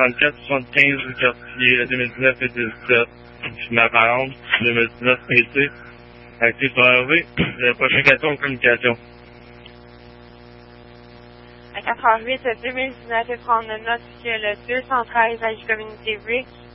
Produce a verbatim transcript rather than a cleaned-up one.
trente-quatre soixante-quinze, quartier deux mille dix-neuf et dix-sept. Je suis Maparente, deux mille dix-neuf P C. Actif sur R V. La prochaine question de communication. À quatre heures huit, deux mille dix-neuf, et prendre note que le deux cent treize a eu communiqué Rick